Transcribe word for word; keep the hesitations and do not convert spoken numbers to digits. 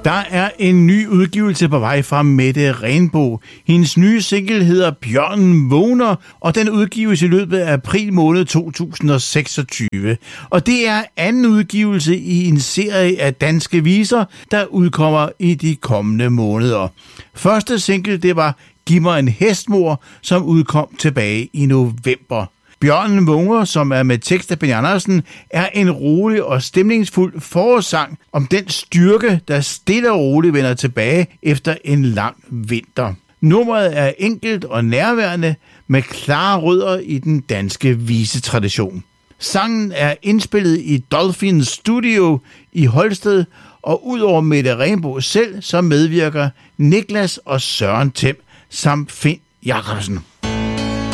Der er en ny udgivelse på vej fra Mette Renbo. Hendes nye single hedder Bjørnen Vågner, og den udgives i løbet af april måned to tusind og seksogtyve. Og det er anden udgivelse i en serie af danske viser, der udkommer i de kommende måneder. Første single, det var Giv mig en hestmor, som udkom tilbage i november. Bjørnen Vågner, som er med tekst af Benny Andersen, er en rolig og stemningsfuld forårssang om den styrke, der stille og roligt vender tilbage efter en lang vinter. Nummeret er enkelt og nærværende med klare rødder i den danske visetradition. Sangen er indspillet i Dolphin Studio i Holsted, og udover Mette Renbo selv, så medvirker Niklas og Søren Tem samt Finn Jacobsen.